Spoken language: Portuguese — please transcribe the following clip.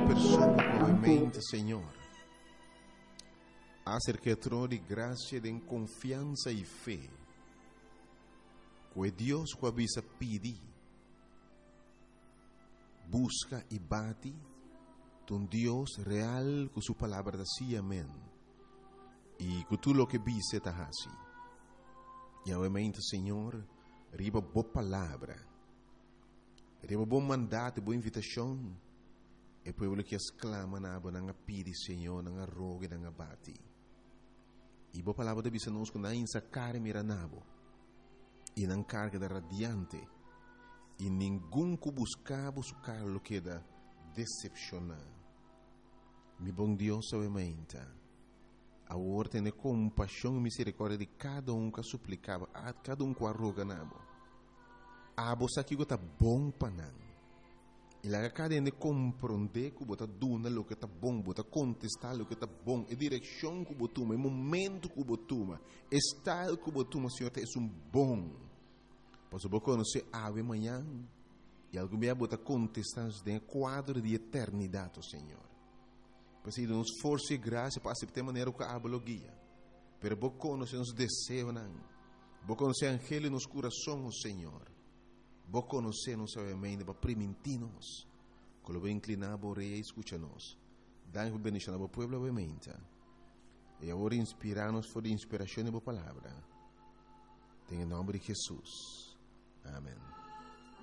persona nuevamente, Señor. Acerca del trono de gracia, de confianza y fe. Que Dios que avisa pidi, busca y bate, un Dios real con su palabra decía amén. Y que tú lo que viste está así. Y obviamente, Señor, riba boa palavra, riba bom mandato, boa invitação, e o povo que exclama na aba, na pide, Senhor, na roga, na bate. E boa palavra deve ser nós com na insa carne nabo, e na carga da radiante, e nenhum que buscava buscar lo que da decepcionar. Mi bom Deus, obviamente, a ordem de compaixão e misericórdia de cada que suplicava, a cada que arroga nabo. A você que está bom para não. E lá cada de compreender que você dona o que está bom, você contestar o que está bom, a direção que você toma, o momento que você toma, o estilo que você toma, Senhor, é bom. Pois você conhecer ave amanhã e algum dia você contestar em quadro de eternidade, Senhor. Pois aí nos força e graça para aceitar a maneira que a guia. Pero você conhecer os desejos, você conhecer o angelo nos corações, Senhor. Você conhecer nos mente para permitir-nos. Quando você inclinar a orelha e escuta-nos. Dá-nos bendição ao povo, obviamente. E agora inspirar-nos por inspiração da palavra. Em nome de Jesus. Amém.